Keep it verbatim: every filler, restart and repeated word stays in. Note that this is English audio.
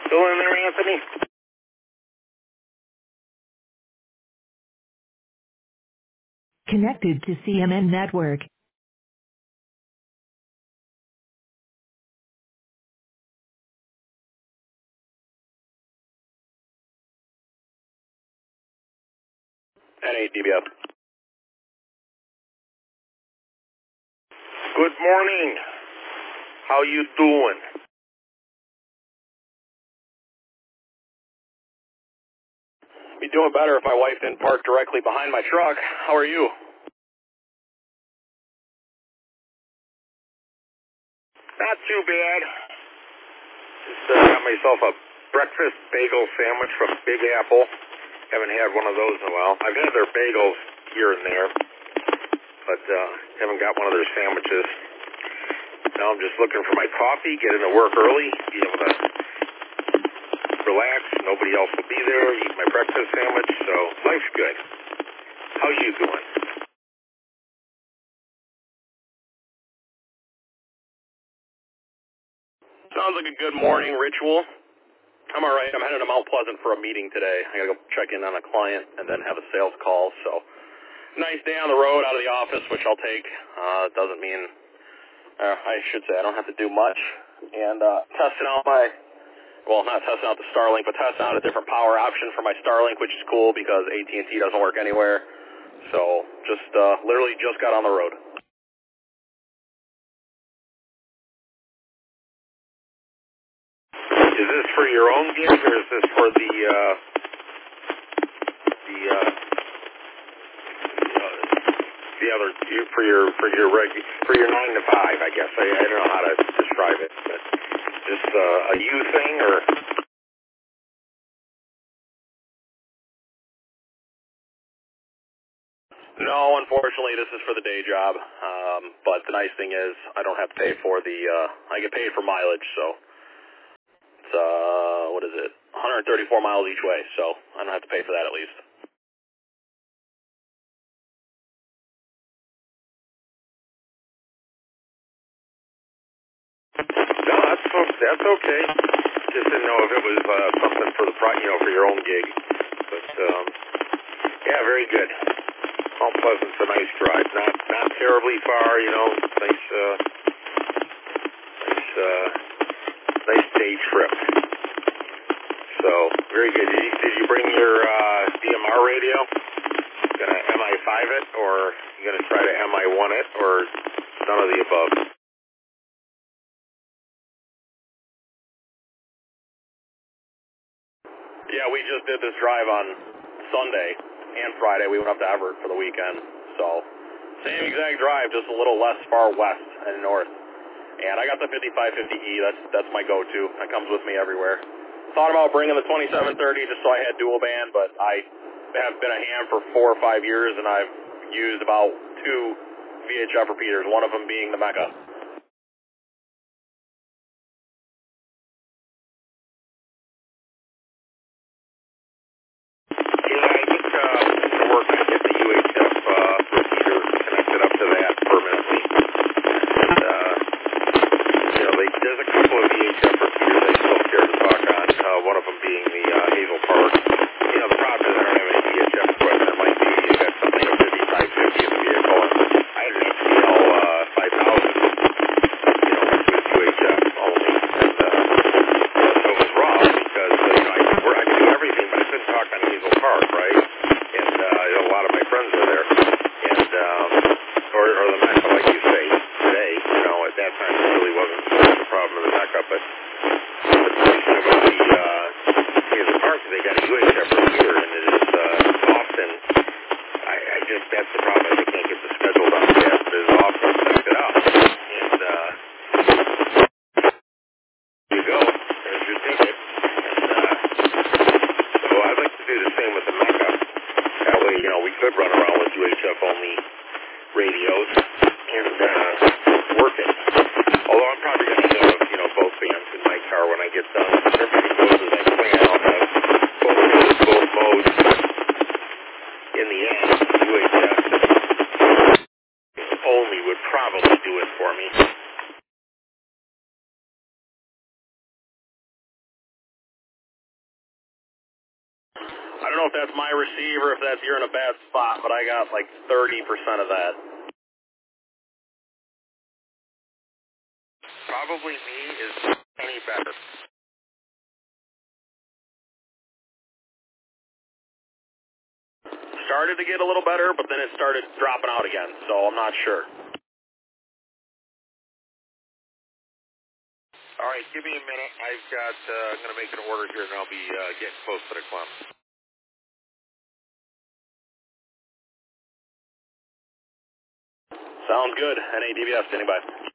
Still in there, Anthony? Connected to C M N Network. N eight D B F. Good morning. How you doing? Be doing better if my wife didn't park directly behind my truck. How are you? Not too bad. Just uh, got myself a breakfast bagel sandwich from Big Apple. Haven't had one of those in a while. I've had their bagels here and there, but uh, haven't got one of their sandwiches. Now I'm just looking for my coffee, get into work early, be able to relax. Nobody else will be there. Eat my breakfast sandwich, so life's good. How you doing? Sounds like a good morning ritual. I'm all right. I'm headed to Mount Pleasant for a meeting today. I gotta go check in on a client and then have a sales call. So nice day on the road, out of the office, which I'll take. Uh, doesn't mean, uh, I should say, I don't have to do much. And uh, testing out my, well, not testing out the Starlink, but testing out a different power option for my Starlink, which is cool because A T and T doesn't work anywhere. So just uh, literally just got on the road. Is this for your own gig, or is this for the uh, the uh, uh, the other for your for your regu- for your nine to five? I guess I, I don't know how to describe it, but just uh, a you thing, or No, unfortunately, this is for the day job. Um, but the nice thing is I don't have to pay for the, uh, I get paid for mileage, so it's, uh, what is it, one hundred thirty-four miles each way, so I don't have to pay for that at least. no? That's o- that's okay. Just didn't know if it was uh, something for the pro- you know for your own gig, but um, yeah, very good. Mount Pleasant's a nice drive, not not terribly far, you know. Nice, uh, nice, uh, nice day trip. So very good. Did you, did you bring your uh, D M R radio? Gonna M I five it, or you gonna try to M I one it, or none of the above? Yeah, we just did this drive on Sunday and Friday. We went up to Everett for the weekend, so same exact drive, just a little less far west and north. And I got the fifty-five fifty E. That's that's my go-to. That comes with me everywhere. Thought about bringing the twenty-seven thirty just so I had dual band, but I have been a ham for four or five years, and I've used about two V H F repeaters, one of them being the Mecca. Yeah, I think uh, to work on getting the U H F uh, repeater connected up to that permanently. And, uh, you know, they, there's a couple of V H F repeaters I still care to talk on, uh, one of them being the uh, Hazel Park. You know, the problem is I don't have any V H F equipment. It might be you got something of fifty-five fifty in the vehicle, and I had an H C L uh, five thousand, you know, which was U H F only. And, uh, yeah, so it was rough because, uh, you know, I, where I could do everything, but I couldn't talk on Hazel Park, right? And uh, you know, a lot of my friends were there. And, um, or, or the Mecca, like you say, today, you know, at that time it really wasn't so much a problem in the Mecca, but the nice thing about the uh, Hazel Park is they got a U H F repeater, and it is uh, often, I, I just, that's the problem, I can't get the schedule done fast, but it is often set it up. And, uh, you go, there's your ticket. And, uh, so I'd like to do the same with the Mecca. That way, you know, we could run around with U H F only radios and uh, work it. Although I'm probably going to have, you know, both bands in my car when I get done. If everything goes as I plan, I'll have both bands, both modes. But in the end, U H F only would probably do it for me. I don't know if that's my receiver, if that's you're in a bad spot, but I got like thirty percent of that. Probably me is any better. Started to get a little better, but then it started dropping out again, so I'm not sure. All right, give me a minute. I've got, uh, I'm going to make an order here, and I'll be uh, getting close to the clump. Sounds good. N A D B S, standing by.